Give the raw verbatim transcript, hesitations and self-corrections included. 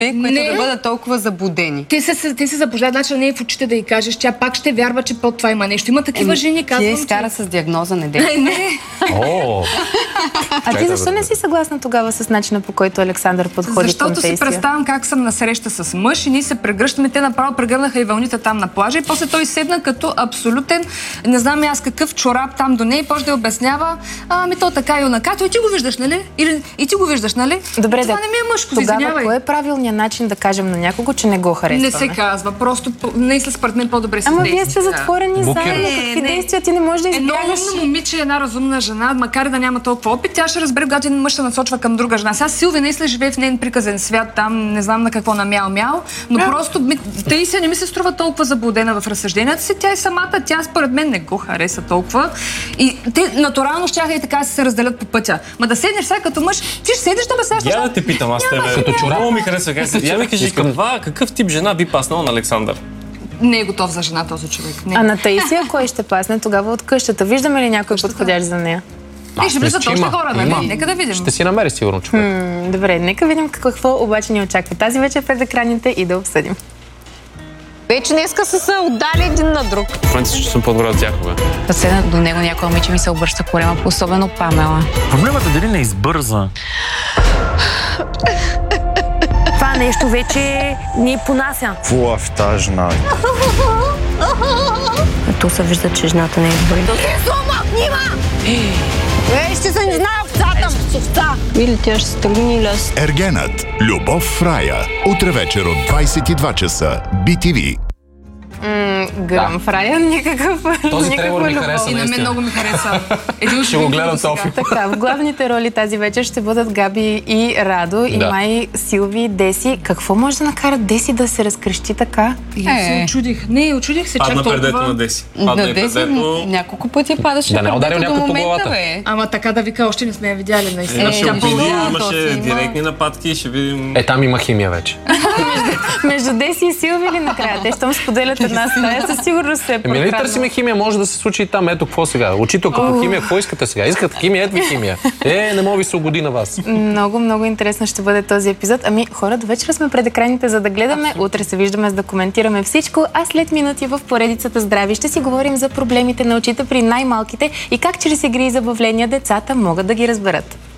които не да бъдат толкова заблудени. Те се, те се заблуждават, значи не е в очите да й кажеш, тя пак ще вярва, че под това има нещо. Има такива е, жени, казвам. Ти изкара че... с диагноза, не дей. Не. О, а ти защо не си съгласна тогава с начина, по който Александър подходи Защото към Тейсия? Защото си представям как съм на среща с мъж и ние се прегръщаме. Те направо прегърнаха и вълните там на плажа и после той седна като абсолютен, не знам аз какъв чорап там до нея и почне да обяснява, ами то така и онака. Той ти го виждаш, нали? Или и ти го виждаш, нали? Добре, това да. не ми е мъжко, тогава извинявай. кой е правилният начин да кажем на някого, че не го харесваме? Не се казва, просто не се според мен по-добре се Ама действа. вие сте затворени заедно, какви действия ти не можеш да избягаш? Едно умно момиче, една разумна жена, макар и да няма толкова опит, тя ще разбере, когато един мъж се насочва към друга жена. Сега Силвия наистина живее в нейн приказен свят, там не знам на какво на мяу-мяу, но yeah. просто Таисия не ми се струва толкова заблудена в разсъжденията си. Тя и самата, тя според мен не го хареса толкова. И те натурално щяха и така се разделят по пътя. Ма да седнеш сега като мъж, ти ще седиш да бе Я да те питам, аз тебе. Като чорап. Много ми харесва. Я ми кажи, каква, какъв тип жена би паснал на Александър? Не е готов за жена този човек. Не. А на Таисия кой ще пасне тогава от къщата? Виждаме ли някой подходящ за нея? И ще влизат още хора, нали? Нека да видим. Ще си намери сигурно човек. М, добре, нека видим какво обаче ни очаква тази вечер пред екраните и да обсъдим. Вече днеска са се отдали един на друг. В момента ще съм по-добре от тяхога. Да седна до него някой момиче ми се обръща корема, особено Памела. Проблемът е дали не избърза. Това нещо вече ни понася. Фу, тази жена. То се вижда, че жената не е добре. То се слома! Нима! Ей, ще се не знае овцата в овца! Или тя ще стъгни или аз. Ергенът. Любов в рая. Утре вечер от двайсет и два часа. Би Ти Ви. Гръм в рая, никакъв Този трейлър ми хареса. И на мен много ми хареса. Един ще го гледам Софи. Така, в главните роли тази вечер ще бъдат Габи и Радо, и да. май Силви, Деси. Какво може да накара Деси да се разкрещи така? И се очудих. Не, очудих се чак толкова. Падна предето на Деси. Падна на Деси предето... няколко пъти падаше. Да не ударил някой по главата. Бе. Ама така да вика, още не сме я видяли наистина. Имаше Тя обиди, по-лоа, имаше има. директни нападки, ще видим... Е, там има химия вече. Между Деси и Силви ли накрая? Те щом споделят една стая, със сигурност се е Еми, нали търсиме химия, може да се случи и там. Ето какво сега. Учител като химия, какво искате сега? Искат химия, ето ви химия. Е, не мога ви се угоди на вас. Много, много интересно ще бъде този епизод. Ами, хора, до вечера сме пред екраните, за да гледаме. Абсолютно. Утре се виждаме, за да коментираме всичко, а след минути в поредицата Здрави ще си говорим за проблемите на очите при най-малките и как чрез игри и забавления децата могат да ги разберат.